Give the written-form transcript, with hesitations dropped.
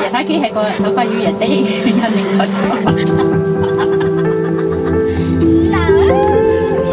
ถ้ากี่ให้ก็เขาก็อยู่อย่าเต้ยันหนึ่งคน